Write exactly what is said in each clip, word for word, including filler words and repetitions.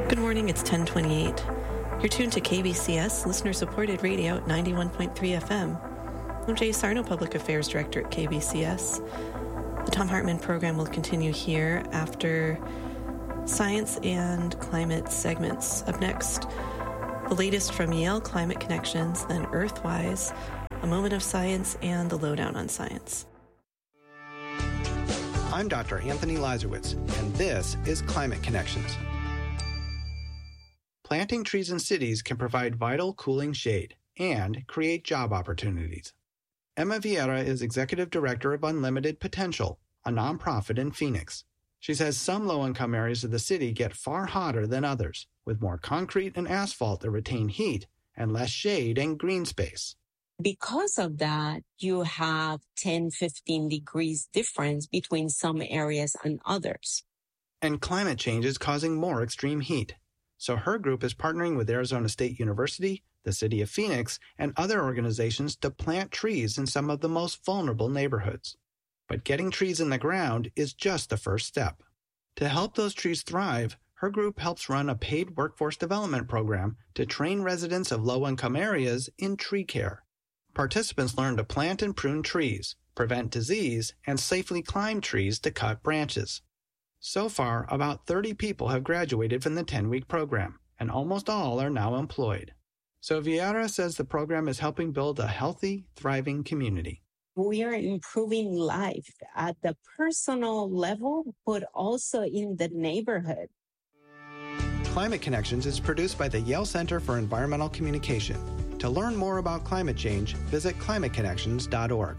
Good morning, it's ten twenty-eight. You're tuned to K B C S, listener-supported radio at ninety-one point three F M. I'm Jay Sarno, Public Affairs Director at K B C S. The Thom Hartmann program will continue here after science and climate segments. Up next, the latest from Yale Climate Connections, then Earthwise, a moment of science, and the lowdown on science. I'm Doctor Anthony Lazarowitz, and this is Climate Connections. Planting trees in cities can provide vital cooling shade and create job opportunities. Emma Vieira is Executive Director of Unlimited Potential, a nonprofit in Phoenix. She says some low-income areas of the city get far hotter than others, with more concrete and asphalt that retain heat and less shade and green space. Because of that, you have ten, fifteen degrees difference between some areas and others. And climate change is causing more extreme heat. So her group is partnering with Arizona State University, the city of Phoenix, and other organizations to plant trees in some of the most vulnerable neighborhoods. But getting trees in the ground is just the first step. To help those trees thrive, her group helps run a paid workforce development program to train residents of low-income areas in tree care. Participants learn to plant and prune trees, prevent disease, and safely climb trees to cut branches. So far, about thirty people have graduated from the ten-week program, and almost all are now employed. So Vieira says the program is helping build a healthy, thriving community. We are improving life at the personal level, but also in the neighborhood. Climate Connections is produced by the Yale Center for Environmental Communication. To learn more about climate change, visit climate connections dot org.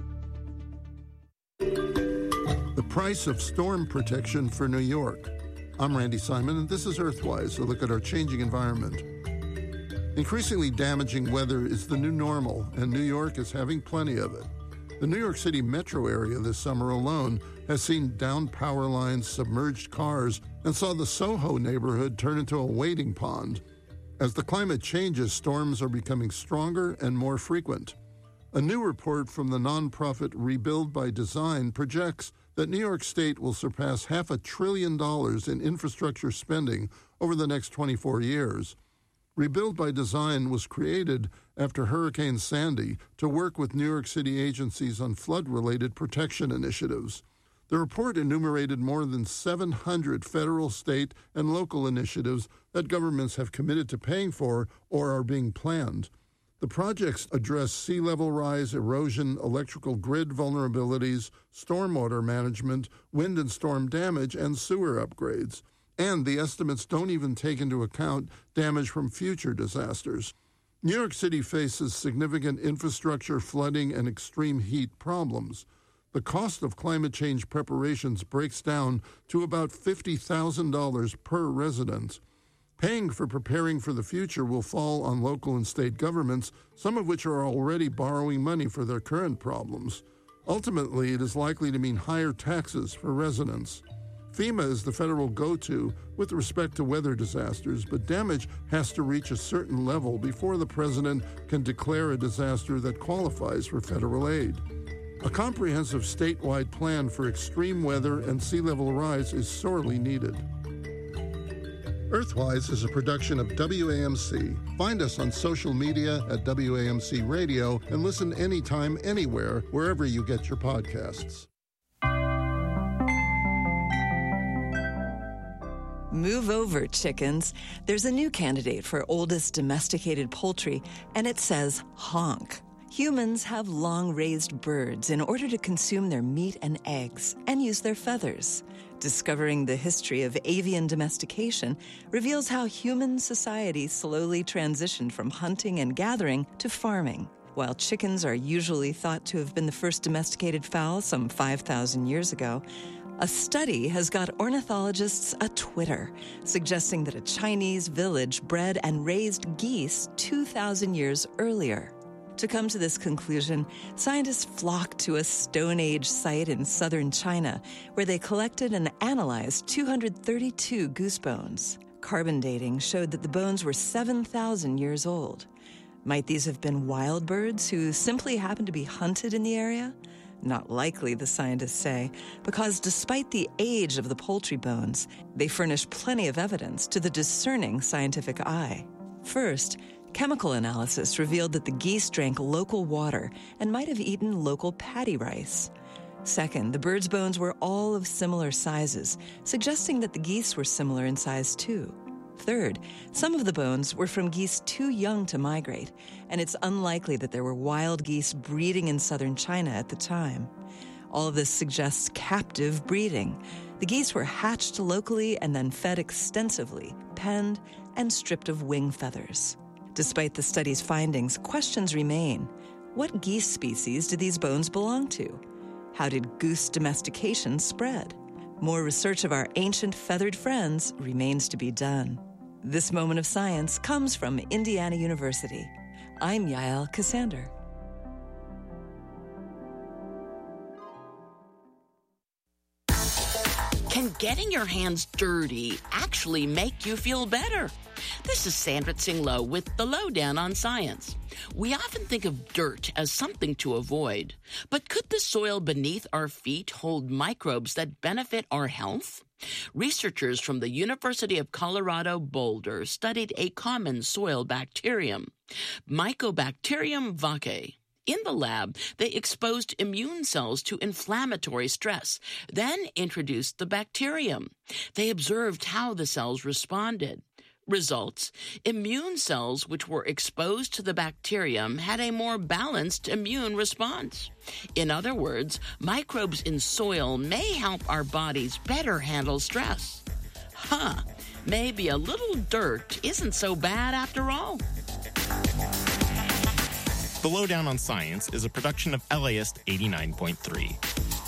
The price of storm protection for New York. I'm Randy Simon, and this is Earthwise, a look at our changing environment. Increasingly damaging weather is the new normal, and New York is having plenty of it. The New York City metro area this summer alone has seen downed power lines, submerged cars, and saw the Soho neighborhood turn into a wading pond. As the climate changes, storms are becoming stronger and more frequent. A new report from the nonprofit Rebuild by Design projects that New York State will surpass half a trillion dollars in infrastructure spending over the next twenty-four years. Rebuild by Design was created after Hurricane Sandy to work with New York City agencies on flood-related protection initiatives. The report enumerated more than seven hundred federal, state, and local initiatives that governments have committed to paying for or are being planned. The projects address sea level rise, erosion, electrical grid vulnerabilities, stormwater management, wind and storm damage, and sewer upgrades. And the estimates don't even take into account damage from future disasters. New York City faces significant infrastructure, flooding, and extreme heat problems. The cost of climate change preparations breaks down to about fifty thousand dollars per resident. Paying for preparing for the future will fall on local and state governments, some of which are already borrowing money for their current problems. Ultimately, it is likely to mean higher taxes for residents. FEMA is the federal go-to with respect to weather disasters, but damage has to reach a certain level before the president can declare a disaster that qualifies for federal aid. A comprehensive statewide plan for extreme weather and sea level rise is sorely needed. Earthwise is a production of W A M C. Find us on social media at W A M C Radio and listen anytime, anywhere, wherever you get your podcasts. Move over, chickens. There's a new candidate for oldest domesticated poultry, and it says honk. Humans have long raised birds in order to consume their meat and eggs and use their feathers. Discovering the history of avian domestication reveals how human society slowly transitioned from hunting and gathering to farming. While chickens are usually thought to have been the first domesticated fowl some five thousand years ago, a study has got ornithologists a-twitter, suggesting that a Chinese village bred and raised geese two thousand years earlier. To come to this conclusion, scientists flocked to a Stone Age site in southern China, where they collected and analyzed two hundred thirty-two goose bones. Carbon dating showed that the bones were seven thousand years old. Might these have been wild birds who simply happened to be hunted in the area? Not likely, the scientists say, because despite the age of the poultry bones, they furnish plenty of evidence to the discerning scientific eye. First, chemical analysis revealed that the geese drank local water and might have eaten local paddy rice. Second, the birds' bones were all of similar sizes, suggesting that the geese were similar in size too. Third, some of the bones were from geese too young to migrate, and it's unlikely that there were wild geese breeding in southern China at the time. All of this suggests captive breeding. The geese were hatched locally and then fed extensively, penned, and stripped of wing feathers. Despite the study's findings, questions remain. What geese species do these bones belong to? How did goose domestication spread? More research of our ancient feathered friends remains to be done. This moment of science comes from Indiana University. I'm Yael Cassander. Can getting your hands dirty actually make you feel better? This is Sandra Tsing-Loh with The Lowdown on Science. We often think of dirt as something to avoid, but could the soil beneath our feet hold microbes that benefit our health? Researchers from the University of Colorado Boulder studied a common soil bacterium, Mycobacterium vaccae. In the lab, they exposed immune cells to inflammatory stress, then introduced the bacterium. They observed how the cells responded. Results: immune cells which were exposed to the bacterium had a more balanced immune response. In other words, microbes in soil may help our bodies better handle stress. Huh, maybe a little dirt isn't so bad after all. The Lowdown on Science is a production of L A S eighty-nine point three.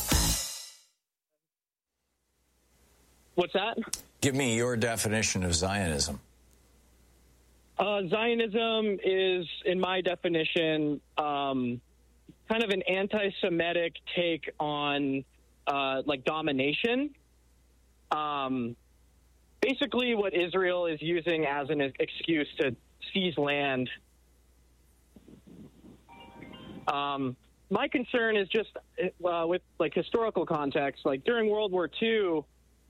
What's that? Give me your definition of Zionism. Uh, Zionism is, in my definition, um, kind of an anti-Semitic take on, uh, like, domination. Um, basically, what Israel is using as an excuse to seize land. Um, my concern is just uh, with, like, historical context. Like, during World War Two,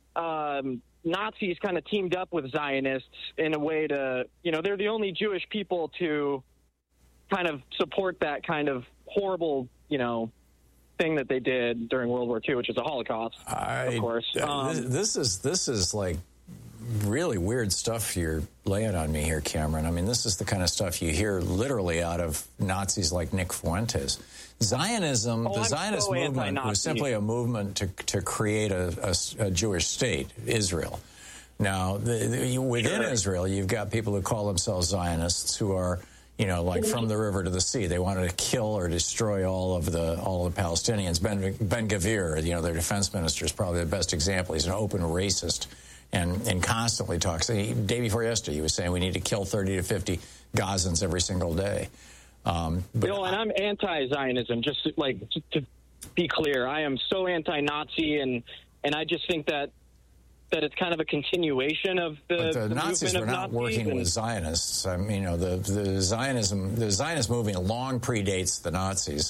um, Nazis kind of teamed up with Zionists in a way to, you know, they're the only Jewish people to kind of support that kind of horrible, you know, thing that they did during World War Two, which is a Holocaust, I, of course. Um, this, this is this is like really weird stuff you're laying on me here, Cameron. I mean, this is the kind of stuff you hear literally out of Nazis like Nick Fuentes. Zionism, oh, the I'm Zionist so movement was simply a movement to to create a, a, a Jewish state, Israel. Now, the, the, within sure. Israel, you've got people who call themselves Zionists who are, you know, like from the river to the sea. They wanted to kill or destroy all of the all of the Palestinians. Ben Ben Gvir, you know, their defense minister, is probably the best example. He's an open racist and and constantly talks. He, day before yesterday, he was saying we need to kill thirty to fifty Gazans every single day. Um, but Bill, and I'm anti-Zionism, just like to be clear. I am so anti-Nazi, and and I just think that that it's kind of a continuation of the, but the, the Nazis were not Nazis working and, with Zionists. I mean, you know, the, the Zionism, the Zionist movement long predates the Nazis,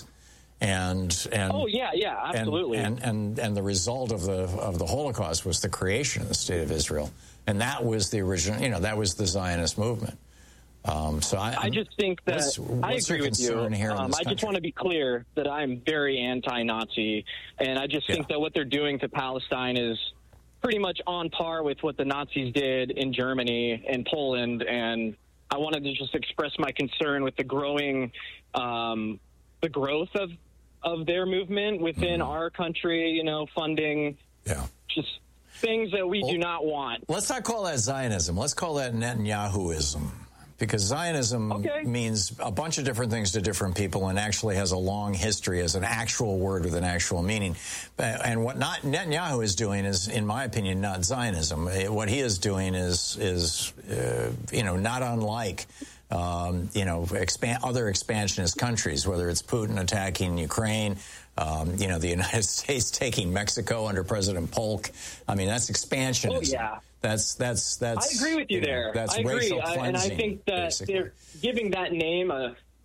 and and oh yeah, yeah, absolutely. And and and, and the result of the of the Holocaust was the creation of the state of Israel, and that was the original. You know, that was the Zionist movement. Um, so I, I just think that what's, what's I agree with you. Here um, I just want to be clear that I'm very anti-Nazi, and I just yeah. think that what they're doing to Palestine is pretty much on par with what the Nazis did in Germany and Poland. And I wanted to just express my concern with the growing, um, the growth of of their movement within mm-hmm. our country. You know, funding, yeah, just things that we well, do not want. Let's not call that Zionism. Let's call that Netanyahuism. Because Zionism okay. means a bunch of different things to different people and actually has a long history as an actual word with an actual meaning. And what not Netanyahu is doing is, in my opinion, not Zionism. What he is doing is, is uh, you know, not unlike, um, you know, expand, other expansionist countries, whether it's Putin attacking Ukraine, um, you know, the United States taking Mexico under President Polk. I mean, that's expansionism. Oh, yeah. That's that's that's. I agree with you, you there. Know, that's I agree, racial I, cleansing, and I think that basically. They're giving that name a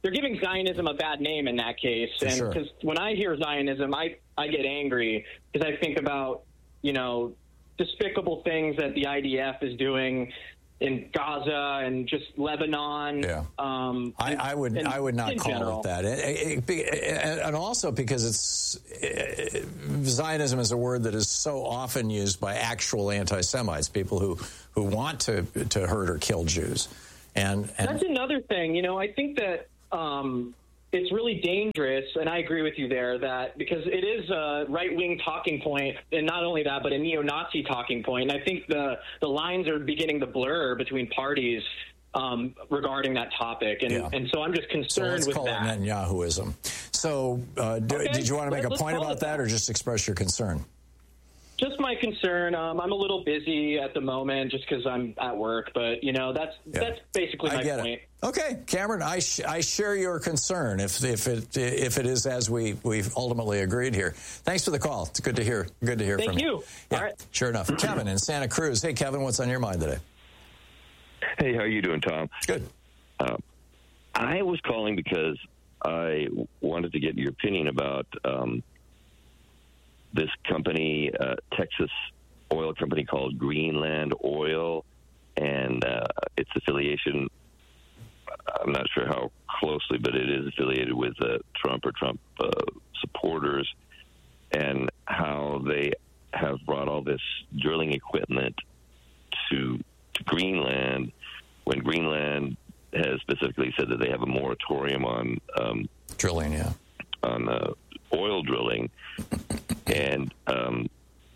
they're giving Zionism a bad name in that case. For and sure. because when I hear Zionism, I, I get angry because I think about, you know, despicable things that the I D F is doing in Gaza and just Lebanon. Yeah. Um, I, I would and I would not in call general. it that. It, it, it, and also because it's it, Zionism is a word that is so often used by actual anti-Semites, people who, who want to to hurt or kill Jews. And, and that's another thing. You know, I think that um, it's really dangerous, and I agree with you there, that because it is a right-wing talking point, and not only that, but a neo-Nazi talking point. And I think the, the lines are beginning to blur between parties um, regarding that topic. And, Yeah. and so I'm just concerned so let's with call that. it Netanyahuism. So uh, do, Okay, did you want to make a let's point call about it that, that. or just express your concern? Just my concern. Um, I'm a little busy at the moment just because I'm at work, but you know that's Yeah. that's basically I my get point. it. Okay, Cameron, I sh- I share your concern if if it if it is as we we've ultimately agreed here. Thanks for the call. It's good to hear. Good to hear Thank from you. you. Yeah, All right. sure enough. Kevin in Santa Cruz. Hey, Kevin, what's on your mind today? Hey, how are you doing, Tom? Good. Uh, I was calling because I wanted to get your opinion about um, this company, uh, Texas oil company called Greenland Oil, and uh, its affiliation. I'm not sure how closely, but it is affiliated with uh, Trump or Trump uh, supporters, and how they have brought all this drilling equipment to, to Greenland when Greenland has specifically said that they have a moratorium on um, drilling, yeah, on uh, oil drilling, and um,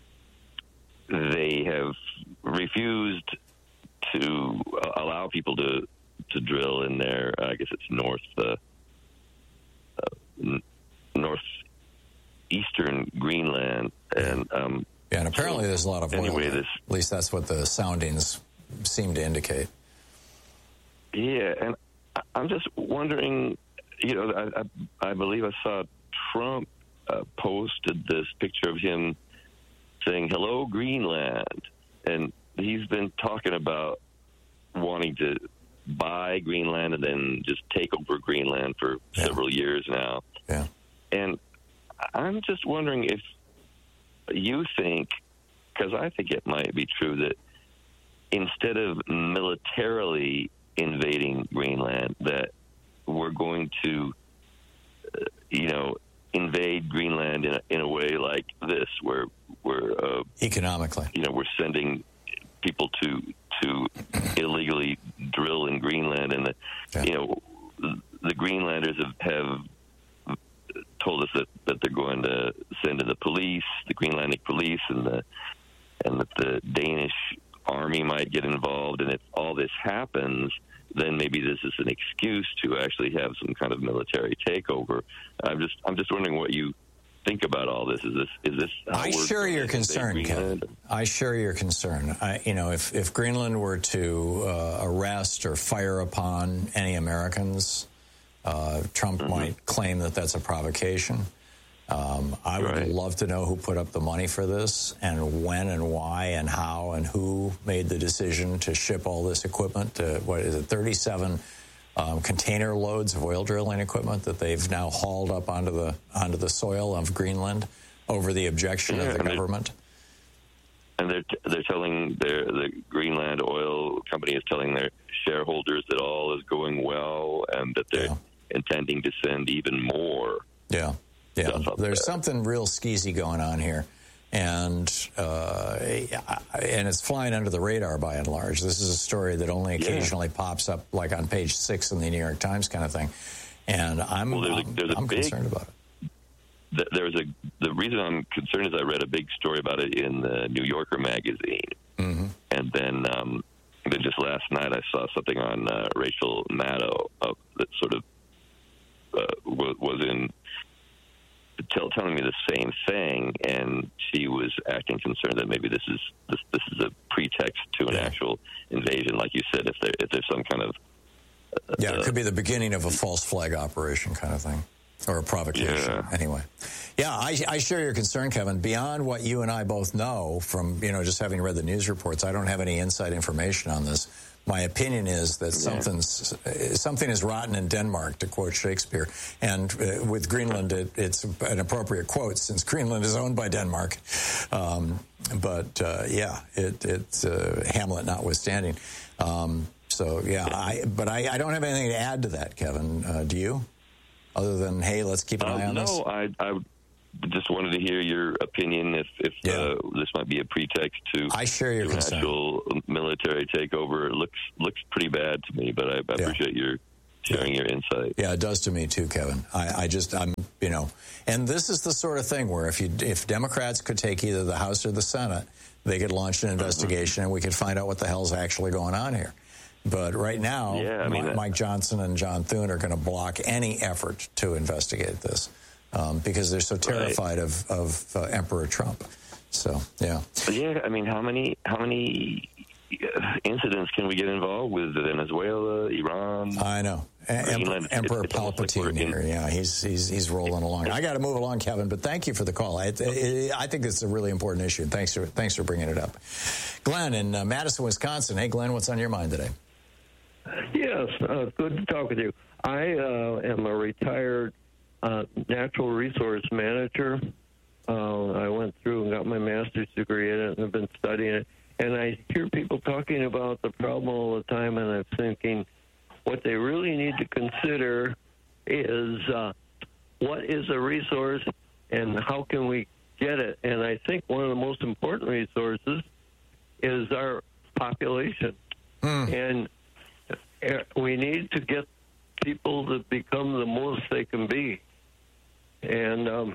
they have refused to uh, allow people to to drill in their, uh, I guess it's north uh, uh, n- northeastern Greenland, and um, yeah, and apparently so there's a lot of oil. anyway, there. this At least that's what the soundings seem to indicate. Yeah, and I- I'm just wondering, you know, I, I, I believe I saw Trump uh, posted this picture of him saying, "Hello, Greenland," and he's been talking about wanting to buy Greenland and then just take over Greenland for Yeah. several years now. Yeah. And I'm just wondering if you think, because I think it might be true, that instead of militarily invading Greenland, that we're going to, uh, you know, invade Greenland in a, in a way like this, where we're uh, economically, you know, we're sending people to to illegally drill in Greenland, and the, yeah. you know, the Greenlanders have, have told us that, that they're going to send in the police, the Greenlandic police, and the and that the Danish army might get involved. And if all this happens, then maybe this is an excuse to actually have some kind of military takeover. I'm just I'm just wondering what you think about all this. Is this is this? How I we're share going your to concern, invade Kevin. Greenland? I share your concern. I, you know, if, if Greenland were to uh, arrest or fire upon any Americans, uh, Trump Mm-hmm. might claim that that's a provocation. Um, I would Right. love to know who put up the money for this, and when and why and how, and who made the decision to ship all this equipment. To, what is it, thirty-seven um, container loads of oil drilling equipment that they've now hauled up onto the onto the soil of Greenland over the objection Yeah, of the and they- government. And they're they're telling their the Greenland Oil Company is telling their shareholders that all is going well, and that they're Yeah. intending to send even more. Yeah, yeah. Stuff up There's there. something real skeezy going on here, and uh, and it's flying under the radar by and large. This is a story that only occasionally pops up, like on page six in the New York Times, kind of thing. And I'm Well, there's a- I'm, there's a I'm big- concerned about it. Th- There's a the reason I'm concerned is I read a big story about it in the New Yorker magazine, Mm-hmm. and then um, then just last night I saw something on uh, Rachel Maddow uh, that sort of uh, was, was in tell, telling me the same thing, and she was acting concerned that maybe this is this this is a pretext to an Yeah. actual invasion, like you said. If there if there's some kind of Yeah, it could be the beginning of a false flag operation kind of thing. or a provocation, yeah. anyway. Yeah, I, I share your concern, Kevin. Beyond what you and I both know from, you know, just having read the news reports, I don't have any inside information on this. My opinion is that yeah. something's, something is rotten in Denmark, to quote Shakespeare. And uh, with Greenland, it, it's an appropriate quote since Greenland is owned by Denmark. Um, but, uh, yeah, it, it's uh, Hamlet notwithstanding. Um, so, yeah, I, but I, I don't have anything to add to that, Kevin. Uh, do you? Other than, hey, let's keep an um, eye on no, this? No, I... I just wanted to hear your opinion if, if yeah. uh, this might be a pretext to I share your an concern. actual military takeover. It looks looks pretty bad to me, but I, I yeah. appreciate your sharing yeah. your insight. Yeah, it does to me too, Kevin. I, I just, I'm, you know, and this is the sort of thing where if you if Democrats could take either the House or the Senate, they could launch an investigation mm-hmm. and we could find out what the hell's actually going on here. But right now, yeah, I mean, Mike, Mike Johnson and John Thune are going to block any effort to investigate this. Um, because they're so terrified right. of, of uh, Emperor Trump. So, yeah. Yeah, I mean, how many how many incidents can we get involved with? Venezuela, Iran? I know. Emperor, Emperor it, Palpatine like here. Yeah, he's he's he's rolling along. I got to move along, Kevin, but thank you for the call. I, I, I think it's a really important issue. Thanks for, thanks for bringing it up. Glenn in uh, Madison, Wisconsin. Hey, Glenn, what's on your mind today? Yes, uh, good to talk with you. I uh, am a retired Uh, natural resource manager. Uh, I went through and got my master's degree in it and have been studying it. And I hear people talking about the problem all the time, and I'm thinking what they really need to consider is uh, what is a resource and how can we get it. And I think one of the most important resources is our population. Mm. And uh, we need to get people to become the most they can be. And um,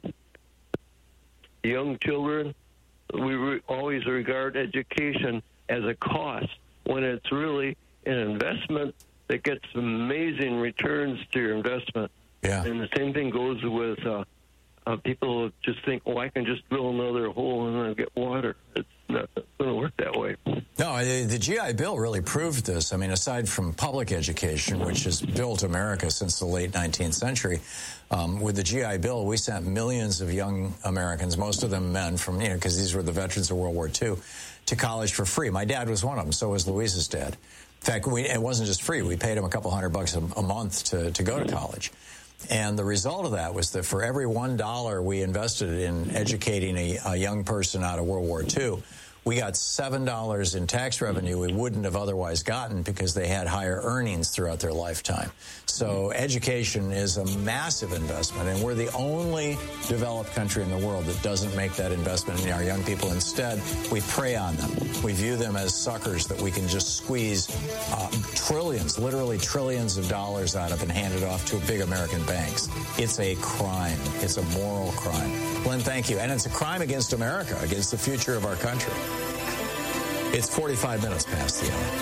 young children, we re- always regard education as a cost when it's really an investment that gets amazing returns to your investment. Yeah. And the same thing goes with uh, uh, people who just think, oh, I can just drill another hole and then get water. It's not going to work that way. No, the G I Bill really proved this. I mean, aside from public education, which has built America since the late nineteenth century, um, with the G I Bill, we sent millions of young Americans, most of them men from, you know, because these were the veterans of World War Two, to college for free. My dad was one of them. So was Louise's dad. In fact, we, it wasn't just free. We paid him a couple hundred bucks a, a month to, to go to college. And the result of that was that for every one dollar we invested in educating a, a young person out of World War Two, we got seven dollars in tax revenue we wouldn't have otherwise gotten because they had higher earnings throughout their lifetime. So education is a massive investment, and we're the only developed country in the world that doesn't make that investment in our young people. Instead, we prey on them. We view them as suckers that we can just squeeze uh, trillions, literally trillions of dollars out of and hand it off to big American banks. It's a crime. It's a moral crime. Glenn, thank you. And it's a crime against America, against the future of our country. It's forty-five minutes past the hour.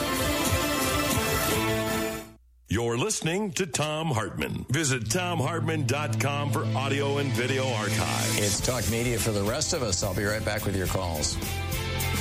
You're listening to Thom Hartmann. Visit Thom Hartmann dot com for audio and video archives. It's Talk Media for the rest of us. I'll be right back with your calls.